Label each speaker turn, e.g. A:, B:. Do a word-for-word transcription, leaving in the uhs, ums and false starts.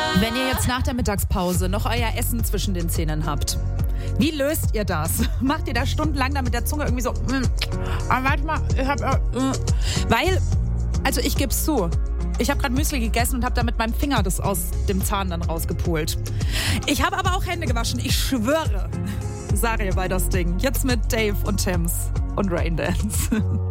A: Wenn ihr jetzt nach der Mittagspause noch euer Essen zwischen den Zähnen habt, wie löst ihr das? Macht ihr da stundenlang da mit der Zunge irgendwie so, mm, ah, warte mal, ich hab, äh, mm. Weil, also ich geb's zu, ich habe gerade Müsli gegessen und habe da mit meinem Finger das aus dem Zahn dann rausgepult. Ich habe aber auch Hände gewaschen, ich schwöre. Saria bei das Ding. Jetzt mit Dave und Thames und Raindance.